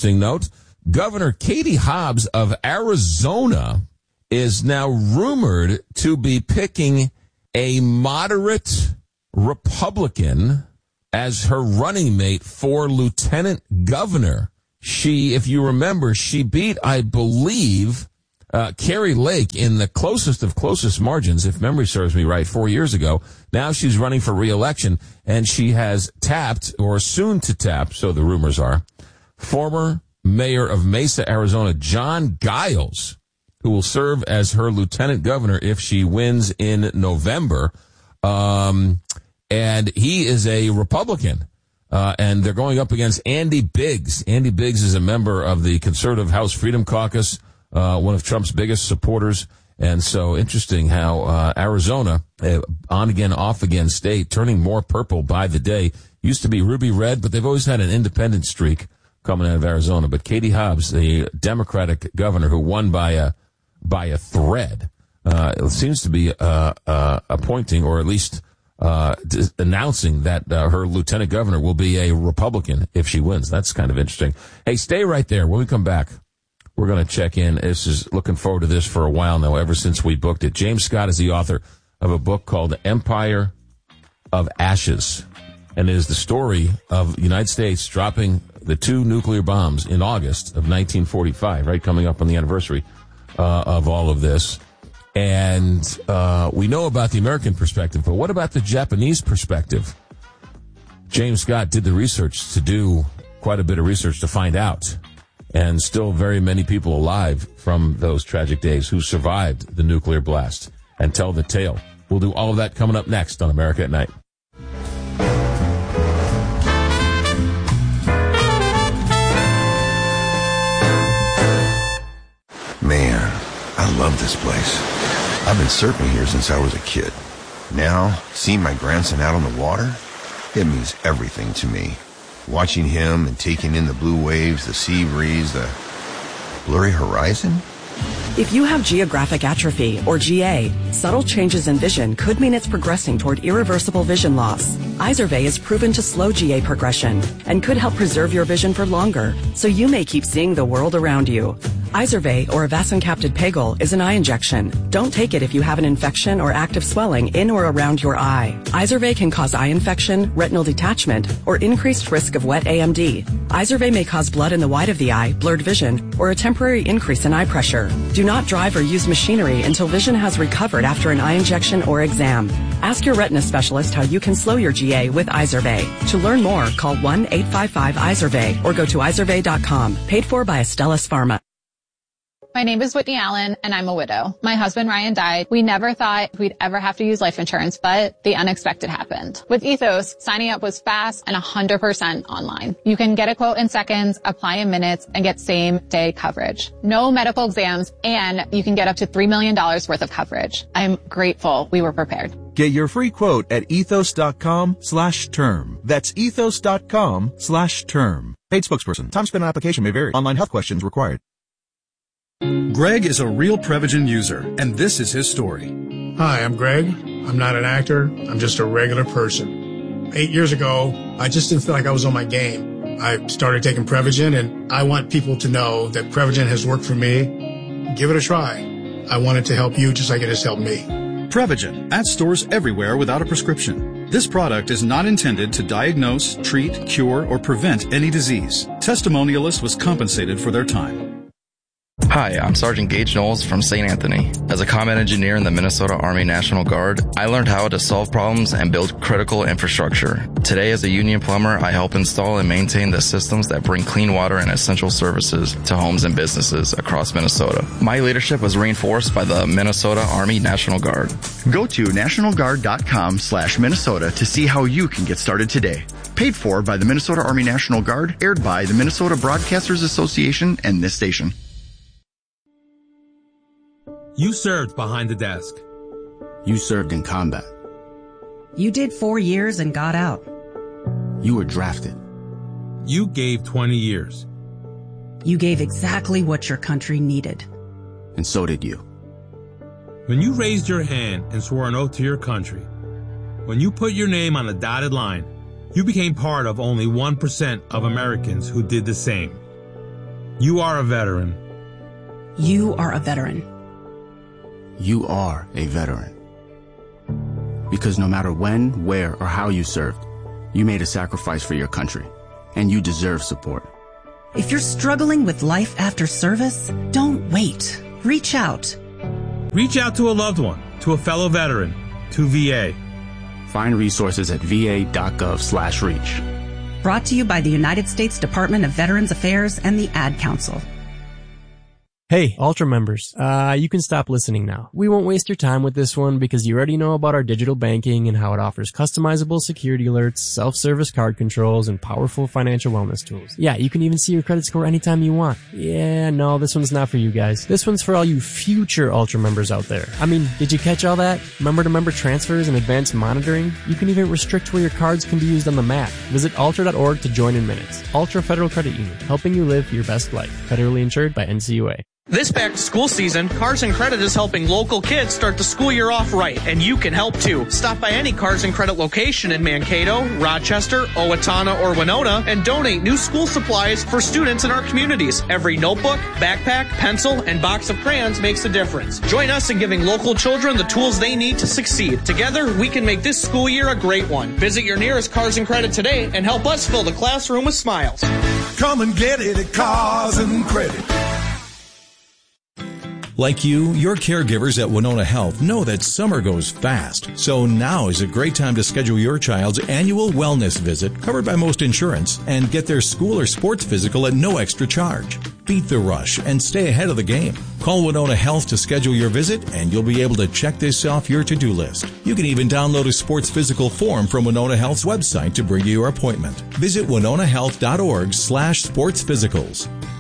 note, Governor Katie Hobbs of Arizona is now rumored to be picking a moderate Republican as her running mate for lieutenant governor. She, if you remember, she beat, I believe, Carrie Lake in the closest of closest margins, if memory serves me right, 4 years ago. Now she's running for re-election, and she has tapped, or soon to tap, so the rumors are, former mayor of Mesa, Arizona, John Giles, who will serve as her lieutenant governor if she wins in November. And he is a Republican. And they're going up against Andy Biggs. Andy Biggs is a member of the Conservative House Freedom Caucus, one of Trump's biggest supporters. And so interesting how Arizona, on again, off again state, turning more purple by the day. Used to be ruby red, but they've always had an independent streak coming out of Arizona. But Katie Hobbs, the Democratic governor who won by a thread, seems to be appointing, or at least announcing that her lieutenant governor will be a Republican if she wins. That's kind of interesting. Hey, stay right there. When we come back, we're going to check in. This is looking forward to this for a while now, ever since we booked it. James Scott is the author of a book called Empire of Ashes, and it is the story of the United States dropping the 2 nuclear bombs in August of 1945, right, coming up on the anniversary of all of this. And we know about the American perspective, but what about the Japanese perspective? James Scott did the research to do quite a bit of research to find out. And still very many people alive from those tragic days who survived the nuclear blast and tell the tale. We'll do all of that coming up next on America at Night. Man, I love this place. I've been surfing here since I was a kid. Now, seeing my grandson out on the water, it means everything to me. Watching him and taking in the blue waves, the sea breeze, the blurry horizon. If you have geographic atrophy, or GA, subtle changes in vision could mean it's progressing toward irreversible vision loss. Izervay is proven to slow GA progression and could help preserve your vision for longer, so you may keep seeing the world around you. Izervay, or avacincaptad pegol, is an eye injection. Don't take it if you have an infection or active swelling in or around your eye. Izervay can cause eye infection, retinal detachment, or increased risk of wet AMD. Izervay may cause blood in the white of the eye, blurred vision, or a temporary increase in eye pressure. Do not drive or use machinery until vision has recovered after an eye injection or exam. Ask your retina specialist how you can slow your GA with Izervay. To learn more, call 1-855-IZERVAY or go to izervay.com. Paid for by Astellas Pharma. My name is Whitney Allen, and I'm a widow. My husband, Ryan, died. We never thought we'd ever have to use life insurance, but the unexpected happened. With Ethos, signing up was fast and 100% online. You can get a quote in seconds, apply in minutes, and get same-day coverage. No medical exams, and you can get up to $3 million worth of coverage. I'm grateful we were prepared. Get your free quote at ethos.com/term. That's ethos.com/term. Paid spokesperson. Time spent on application may vary. Online health questions required. Greg is a real Prevagen user, and this is his story. Hi, I'm Greg. I'm not an actor. I'm just a regular person. 8 years ago, I just didn't feel like I was on my game. I started taking Prevagen, and I want people to know that Prevagen has worked for me. Give it a try. I want it to help you just like it has helped me. Prevagen, at stores everywhere without a prescription. This product is not intended to diagnose, treat, cure, or prevent any disease. Testimonialist was compensated for their time. Hi, I'm Sergeant Gage Knowles from St. Anthony. As a combat engineer in the Minnesota Army National Guard, I learned how to solve problems and build critical infrastructure. Today, as a union plumber, I help install and maintain the systems that bring clean water and essential services to homes and businesses across Minnesota. My leadership was reinforced by the Minnesota Army National Guard. Go to nationalguard.com/Minnesota to see how you can get started today. Paid for by the Minnesota Army National Guard, aired by the Minnesota Broadcasters Association and this station. You served behind the desk. You served in combat. You did 4 years and got out. You were drafted. You gave 20 years. You gave exactly what your country needed. And so did you. When you raised your hand and swore an oath to your country, when you put your name on a dotted line, you became part of only 1% of Americans who did the same. You are a veteran. You are a veteran. You are a veteran. Because no matter when, where, or how you served, you made a sacrifice for your country, and you deserve support. If you're struggling with life after service, don't wait. Reach out. Reach out to a loved one, to a fellow veteran, to VA. Find resources at va.gov/reach. Brought to you by the United States Department of Veterans Affairs and the Ad Council. Hey, Ultra members, you can stop listening now. We won't waste your time with this one because you already know about our digital banking and how it offers customizable security alerts, self-service card controls, and powerful financial wellness tools. Yeah, you can even see your credit score anytime you want. Yeah, no, this one's not for you guys. This one's for all you future Ultra members out there. I mean, did you catch all that? Member-to-member transfers and advanced monitoring? You can even restrict where your cards can be used on the map. Visit ultra.org to join in minutes. Ultra Federal Credit Union, helping you live your best life. Federally insured by NCUA. This back-to-school season, Cars and Credit is helping local kids start the school year off right, and you can help too. Stop by any Cars and Credit location in Mankato, Rochester, Owatonna, or Winona and donate new school supplies for students in our communities. Every notebook, backpack, pencil, and box of crayons makes a difference. Join us in giving local children the tools they need to succeed. Together, we can make this school year a great one. Visit your nearest Cars and Credit today and help us fill the classroom with smiles. Come and get it at Cars and Credit. Like you, your caregivers at Winona Health know that summer goes fast. So now is a great time to schedule your child's annual wellness visit, covered by most insurance, and get their school or sports physical at no extra charge. Beat the rush and stay ahead of the game. Call Winona Health to schedule your visit, and you'll be able to check this off your to-do list. You can even download a sports physical form from Winona Health's website to bring you your appointment. Visit winonahealth.org/sportsphysicals.